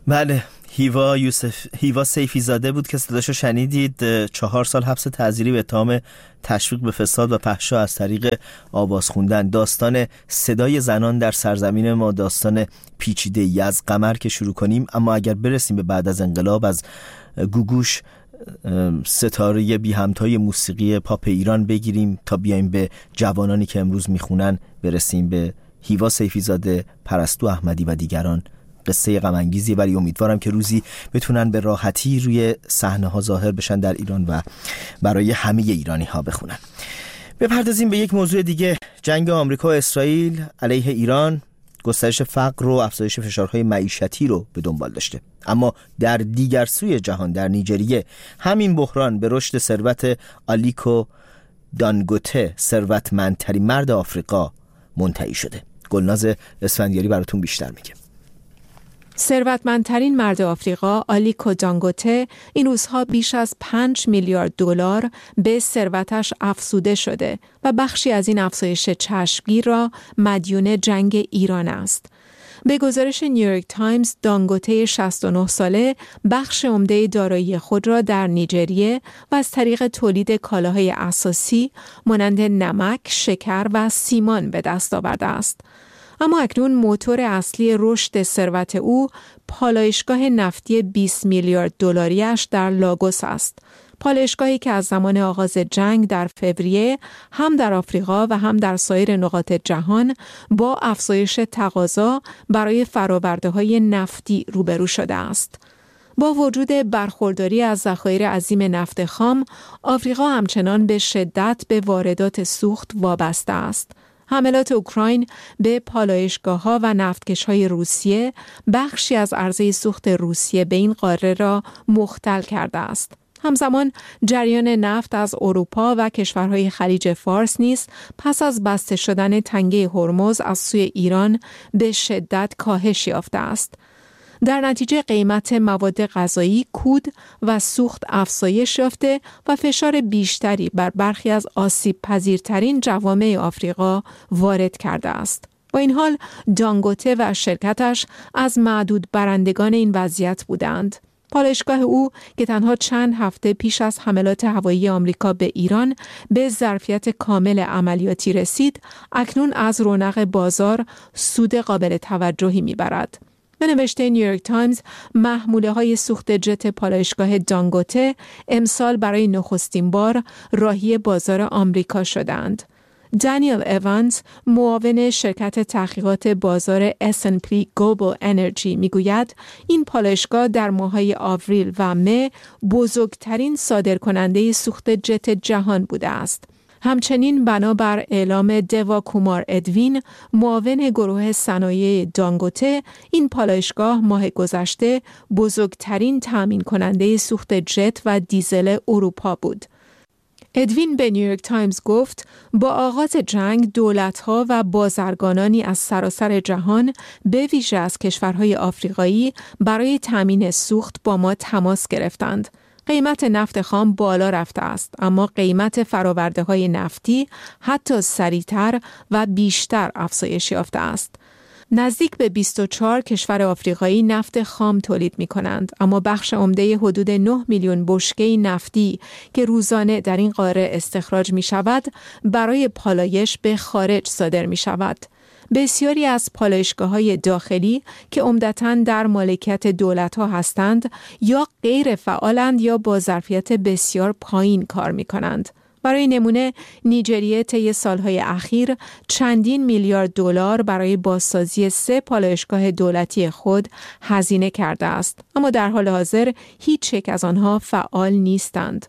بله، هیوا سیفی زاده بود که صداشو شنیدید. 4 سال حبس تعزیری به اتهام تشویق به فساد و فحشا از طریق آواز خوندن. داستان صدای زنان در سرزمین ما داستان پیچیده‌ای از قمر که شروع کنیم، اما اگر برسیم به بعد از انقلاب، از گوگوش ستاره بی همتای موسیقی پاپ ایران بگیریم تا بیایم به جوانانی که امروز میخونن، برسیم به هیوا سیفی زاده، پرستو احمدی و دیگران. قصه غم انگیزی، ولی امیدوارم که روزی بتونن به راحتی روی صحنه ها ظاهر بشن در ایران و برای همه ایرانی ها بخونن. بپردازیم به یک موضوع دیگه. جنگ آمریکا و اسرائیل علیه ایران گسترش فقر و افزایش فشارهای معیشتی رو به دنبال داشته، اما در دیگر سوی جهان، در نیجریه، همین بحران به رشد ثروت آلیکو دانگوته، ثروتمندترین مرد آفریقا، منتهی شده. گلناز اسفندیاری براتون بیشتر میگه. ثروتمندترین مرد آفریقا آلیکو دانگوته این روزها بیش از 5 میلیارد دلار به ثروتش افزوده شده و بخشی از این افزایش چشمگیر را مدیون جنگ ایران است. به گزارش نیویورک تایمز، دانگوته 69 ساله بخش عمده دارایی خود را در نیجریه و از طریق تولید کالاهای اساسی مانند نمک، شکر و سیمان به دست آورده است. اما اکنون موتور اصلی رشد ثروت او پالایشگاه نفتی 20 میلیارد دلاریش در لاگوس است. پالایشگاهی که از زمان آغاز جنگ در فوریه هم در آفریقا و هم در سایر نقاط جهان با افزایش تقاضا برای فرآورده‌های نفتی روبرو شده است. با وجود برخورداری از ذخایر عظیم نفت خام، آفریقا همچنان به شدت به واردات سوخت وابسته است. حملات اوکراین به پالایشگاه‌ها و نفتکش‌های روسیه بخشی از عرضه سوخت روسیه به این قاره را مختل کرده است. همزمان جریان نفت از اروپا و کشورهای خلیج فارس نیز پس از بسته شدن تنگه هرمز از سوی ایران به شدت کاهش یافته است. در نتیجه قیمت مواد غذایی، کود و سوخت افزایش یافته و فشار بیشتری بر برخی از آسیب پذیرترین جوامع آفریقا وارد کرده است. با این حال دانگوته و شرکتش از معدود برندگان این وضعیت بودند. پالایشگاه او که تنها چند هفته پیش از حملات هوایی آمریکا به ایران به ظرفیت کامل عملیاتی رسید، اکنون از رونق بازار سود قابل توجهی میبرد. به نوشته نیویورک تایمز، محموله‌های سوخت جت پالایشگاه دانگوته امسال برای نخستین بار راهی بازار آمریکا شدند. دانیل ایوانز، معاون شرکت تحقیقات بازار S&P Global Energy میگوید این پالایشگاه در ماه‌های آوریل و مه بزرگترین صادرکننده سوخت جت جهان بوده است. همچنین بنابر اعلام دیوا کومار ادوین، معاون گروه صنایع دانگوته، این پالایشگاه ماه گذشته بزرگترین تامین کننده سوخت جت و دیزل اروپا بود. ادوین به نیویورک تایمز گفت با آغاز جنگ دولت‌ها و بازرگانانی از سراسر جهان به ویژه از کشورهای آفریقایی برای تامین سوخت با ما تماس گرفتند. قیمت نفت خام بالا رفته است، اما قیمت فرآورده‌های نفتی حتی سریعتر و بیشتر افزایش یافته است. نزدیک به 24 کشور آفریقایی نفت خام تولید می کنند، اما بخش عمده حدود 9 میلیون بشکه نفتی که روزانه در این قاره استخراج می شود، برای پالایش به خارج صادر می شود. بسیاری از پالایشگاه‌های داخلی که عمدتاً در مالکیت دولت‌ها هستند یا غیر فعالند یا با ظرفیت بسیار پایین کار می‌کنند. برای نمونه نیجریه طی سالهای اخیر چندین میلیارد دلار برای بازسازی 3 پالایشگاه دولتی خود هزینه کرده است، اما در حال حاضر هیچ یک از آنها فعال نیستند.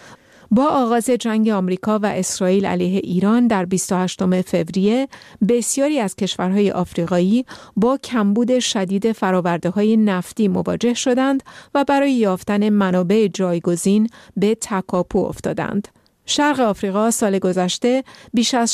با آغاز جنگ آمریکا و اسرائیل علیه ایران در 28 فوریه، بسیاری از کشورهای آفریقایی با کمبود شدید فرآورده‌های نفتی مواجه شدند و برای یافتن منابع جایگزین به تکاپو افتادند. شرق آفریقا سال گذشته بیش از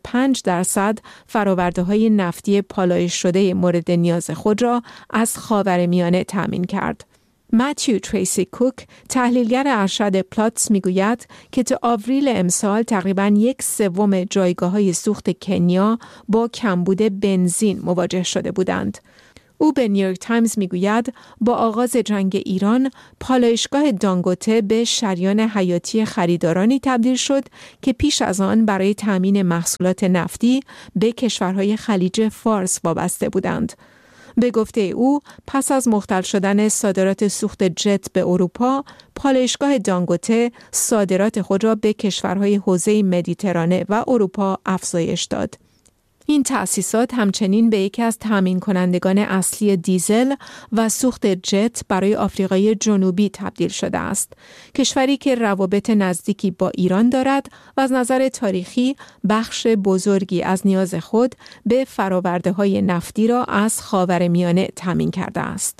65% فرآورده‌های نفتی پالایش شده مورد نیاز خود را از خاورمیانه تامین کرد. متیو تریسی کوک، تحلیلگر ارشد پلاتس، میگوید که تا آوریل امسال تقریباً 1/3 جایگاه‌های سوخت کنیا با کمبود بنزین مواجه شده بودند. او به نیویورک تایمز میگوید با آغاز جنگ ایران پالایشگاه دانگوته به شریان حیاتی خریدارانی تبدیل شد که پیش از آن برای تامین محصولات نفتی به کشورهای خلیج فارس وابسته بودند. به گفته او پس از مختل شدن صادرات سوخت جت به اروپا، پالایشگاه دانگوته صادرات خود را به کشورهای حوزه مدیترانه و اروپا افزایش داد. این تأسیسات همچنین به یکی از تامین کنندگان اصلی دیزل و سوخت جت برای آفریقای جنوبی تبدیل شده است. کشوری که روابط نزدیکی با ایران دارد و از نظر تاریخی بخش بزرگی از نیاز خود به فرآورده‌های نفتی را از خاورمیانه تامین کرده است.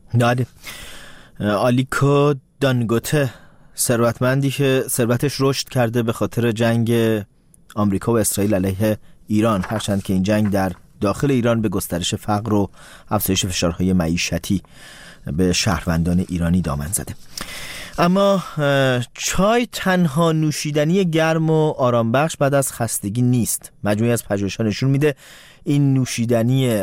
آلیکو دانگوته ثروتمندی که ثروتش رشد کرده به خاطر جنگ آمریکا و اسرائیل علیه ایران، هرچند که این جنگ در داخل ایران به گسترش فقر و افزایش فشارهای معیشتی به شهروندان ایرانی دامن زده. اما چای تنها نوشیدنی گرم و آرامبخش بعد از خستگی نیست. مجموعی از پژوهش‌ها نشون میده این نوشیدنی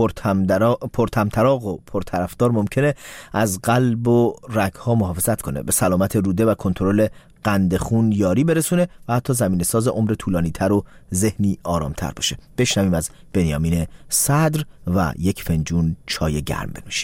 پرطمطراق و پرطرفدار ممکنه از قلب و رگ‌ها محافظت کنه، به سلامت روده و کنترل قند خون یاری برسونه و حتی زمینه ساز عمر طولانی‌تر و ذهنی آرامتر باشه. بشنویم از بنیامین صدر و یک فنجون چای گرم بنوشیم.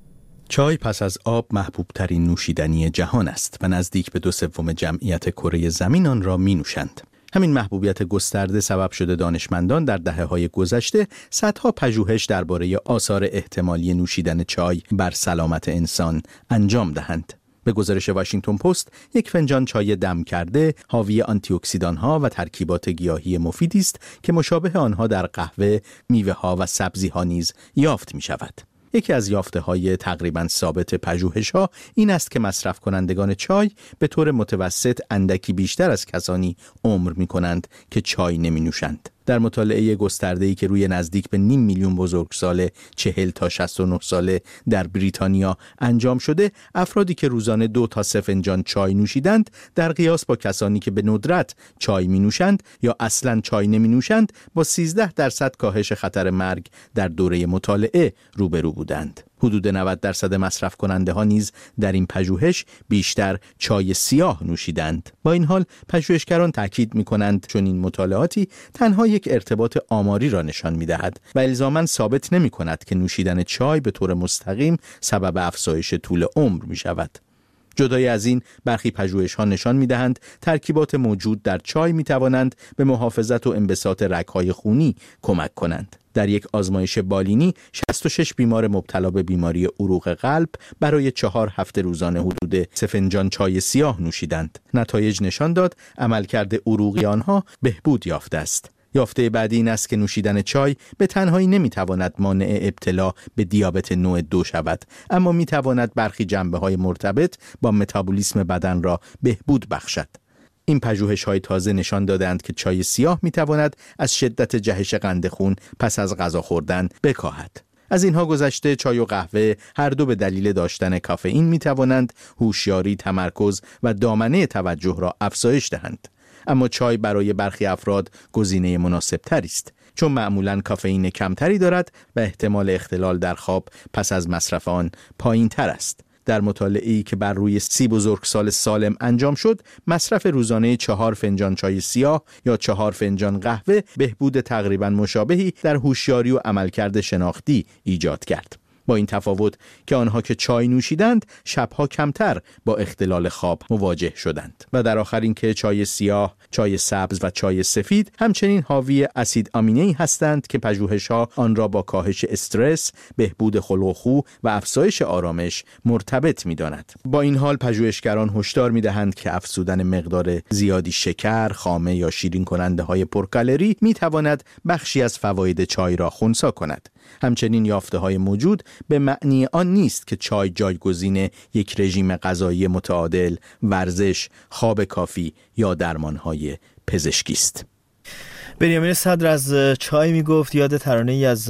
چای پس از آب محبوب ترین نوشیدنی جهان است و نزدیک به 2/3 جمعیت کره زمین آن را می نوشند. همین محبوبیت گسترده سبب شده دانشمندان در دهه‌های گذشته صدها پژوهش درباره آثار احتمالی نوشیدن چای بر سلامت انسان انجام دهند. به گزارش واشنگتن پست، یک فنجان چای دم کرده حاوی آنتی اکسیدان‌ها و ترکیبات گیاهی مفیدی است که مشابه آنها در قهوه، میوه‌ها و سبزی‌ها نیز یافت می‌شود. یکی از یافته‌های تقریباً ثابت پژوهش‌ها این است که مصرف کنندگان چای به طور متوسط اندکی بیشتر از کسانی عمر می‌کنند که چای نمی‌نوشند. در مطالعه گسترده‌ای که روی نزدیک به 500,000 بزرگسال 40 تا 69 ساله در بریتانیا انجام شده، افرادی که روزانه 2 تا 3 فنجان چای نوشیدند در قیاس با کسانی که به ندرت چای می‌نوشند یا اصلاً چای نمی‌نوشند با 13% کاهش خطر مرگ در دوره مطالعه روبرو بودند. حدود 90% مصرف کننده ها نیز در این پژوهش بیشتر چای سیاه نوشیدند. با این حال پژوهشگران تاکید می‌کنند چون این مطالعاتی تنها یک ارتباط آماری را نشان می‌دهد و الزاماً ثابت نمی‌کند که نوشیدن چای به طور مستقیم سبب افزایش طول عمر می‌شود. جدای از این، برخی پژوهش‌ها نشان می‌دهند ترکیبات موجود در چای می‌توانند به محافظت و انبساط رگ‌های خونی کمک کنند. در یک آزمایش بالینی 66 بیمار مبتلا به بیماری عروق قلب برای 4 هفته روزانه حدود 3 فنجان چای سیاه نوشیدند. نتایج نشان داد عملکرد عروقی آنها بهبود یافته است. یافته بعدی این است که نوشیدن چای به تنهایی نمیتواند مانع ابتلا به دیابت نوع 2 شود، اما میتواند برخی جنبه‌های مرتبط با متابولیسم بدن را بهبود بخشد. این پژوهش‌های تازه نشان دادند که چای سیاه میتواند از شدت جهش قند خون پس از غذا خوردن بکاهد. از اینها گذشته چای و قهوه هر دو به دلیل داشتن کافئین میتوانند هوشیاری، تمرکز و دامنه توجه را افزایش دهند. اما چای برای برخی افراد گزینه مناسب‌تری است، چون معمولاً کافئین کمتری دارد و احتمال اختلال در خواب پس از مصرف آن پایین‌تر است. در مطالعه‌ای که بر روی 30 بزرگسال سالم انجام شد، مصرف روزانه 4 فنجان چای سیاه یا 4 فنجان قهوه بهبود تقریباً مشابهی در هوشیاری و عملکرد شناختی ایجاد کرد. با این تفاوت که آنها که چای نوشیدند شبها کمتر با اختلال خواب مواجه شدند. و در آخر این که چای سیاه، چای سبز و چای سفید همچنین حاوی اسید آمینه‌ای هستند که پژوهش‌ها آن را با کاهش استرس، بهبود خلق و خو و افزایش آرامش مرتبط می‌دانند. با این حال پژوهشگران هشدار می‌دهند که افزودن مقدار زیادی شکر، خامه یا شیرین کننده‌های پرکالری می‌تواند بخشی از فواید چای را خنثی کند. همچنین یافته‌های موجود به معنی آن نیست که چای جایگزین یک رژیم غذایی متعادل، ورزش، خواب کافی یا درمان‌های پزشکی است. بنیامین صدر از چای میگفت. یاد ترانه‌ای از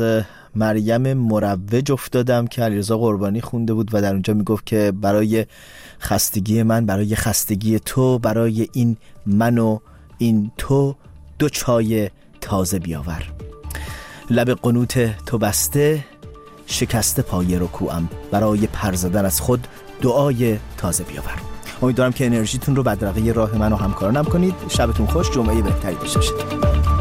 مریم مروج افتادم که علیرضا قربانی خونده بود و در اونجا میگفت که برای خستگی من، برای خستگی تو، برای این من و این تو 2 چای تازه بیاور. لب قنوت تو بسته، شکست پای رکوعم برای پر زدن از خود دعای تازه بیاور. امیدوارم که انرژیتون رو بدرقه راه من و همکارانم کنید. شبتون خوش، جمعه بهتری داشته باشید.